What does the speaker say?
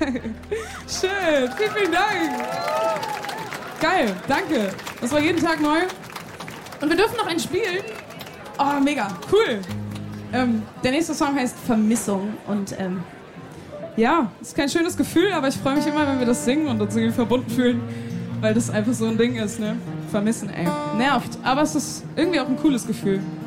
Schön, vielen Dank. Geil, danke. Das war jeden Tag neu. Und wir dürfen noch einen spielen. Oh, mega, cool. Der nächste Song heißt Vermissung. Und ja, ist kein schönes Gefühl, aber ich freue mich immer, wenn wir das singen und uns irgendwie verbunden fühlen. Weil das einfach so ein Ding ist, ne? Vermissen, ey. Nervt, aber es ist irgendwie auch ein cooles Gefühl.